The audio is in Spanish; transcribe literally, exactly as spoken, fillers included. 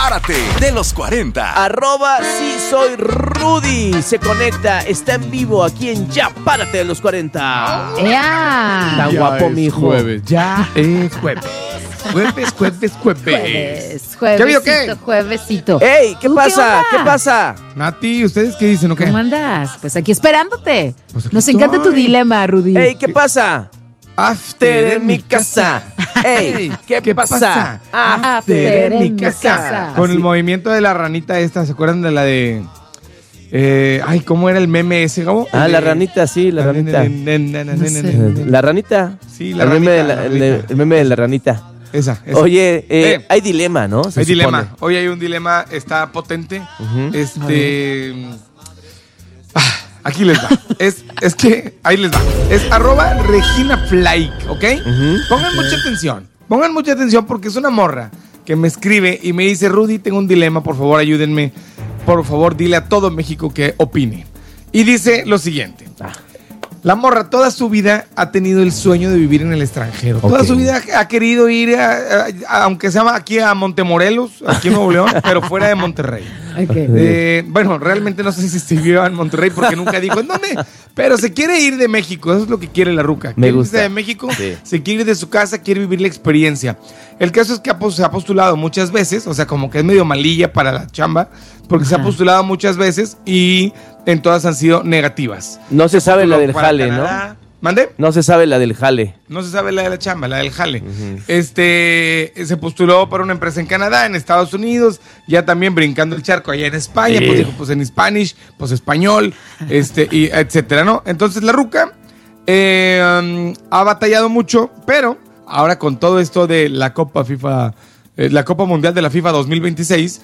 Párate de los cuarenta. Arroba sí soy Rudy. Se conecta, está en vivo aquí en Ya Párate de los cuarenta. ¡Ea! Tan Ya guapo, es mijo. jueves, ya es jueves. Jueves, jueves, jueves. Jueves, ¿Qué ha habido, qué? juevesito, juevesito. ¡Ey! ¿Qué ¿Tú qué pasa? onda? ¿Qué pasa? Nati, ¿ustedes qué dicen o qué? ¿Cómo andas? Pues aquí esperándote. Pues aquí Nos encanta tu estoy. dilema, Rudy. ¡Ey! ¿Qué pasa? After en mi casa. ¡Ey! ¿Qué, ¿Qué pasa? pasa? After en mi casa. Con el Así. movimiento de la ranita esta, ¿se acuerdan de la de... Eh, ay, ¿cómo era el meme ese, Gabo? Ah, El la de- ranita, sí, la ranita. No sé. La ranita. Sí, la el meme, de ranita, la, la el, ranita. el meme de la ranita. Esa, esa. Oye, eh, Eh. hay dilema, ¿no? Se Hay dilema. supone. Hoy hay un dilema, está potente. Ujú. Este. ah, aquí les va. es, es que, ahí les va. Es arroba Regina Flake, ¿ok? Ujú. Pongan mucha atención. Pongan mucha atención porque es una morra que me escribe y me dice: Rudy, tengo un dilema, por favor, ayúdenme. Por favor, dile a todo México que opine. Y dice lo siguiente. Ah. La morra toda su vida ha tenido el sueño de vivir en el extranjero. Toda Ok. su vida ha querido ir, a, a- a- aunque sea aquí a Montemorelos, aquí en Nuevo León, pero fuera de Monterrey. Ok. Eh, bueno, realmente no sé si se vive en Monterrey porque nunca dijo en dónde, pero se quiere ir de México, eso es lo que quiere la ruca. Me Quiere gusta. irse de México, Sí. se quiere ir de su casa, quiere vivir la experiencia. El caso es que ha pos- se ha postulado muchas veces, o sea, como que es medio malilla para la chamba, porque se ha Ajá. postulado muchas veces y en todas han sido negativas. No se sabe la Postuló del para jale, Canadá. ¿no? ¿Mande? No se sabe la del jale. No se sabe la de la chamba, la del jale. Este se postuló para una empresa en Canadá, en Estados Unidos, ya también brincando el charco allá en España, Sí. pues dijo, pues en Spanish, pues español, este, y etcétera, ¿no? Entonces la ruca eh, um, ha batallado mucho, pero ahora con todo esto de la Copa FIFA, eh, la Copa Mundial de la FIFA dos mil veintiséis,